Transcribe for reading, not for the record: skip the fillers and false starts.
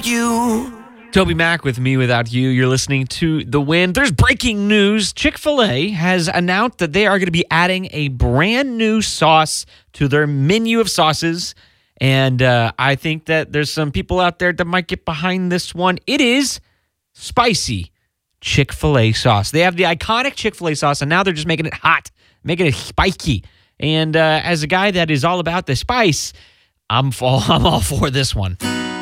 you. Toby Mac with Me Without You. You're listening to The Win. There's breaking news. Chick-fil-A has announced that they are going to be adding a brand new sauce to their menu of sauces. And I think that there's some people out there that might get behind this one. It is spicy Chick-fil-A sauce. They have the iconic Chick-fil-A sauce, and now they're just making it hot, making it spiky. And as a guy that is all about the spice, I'm all for this one.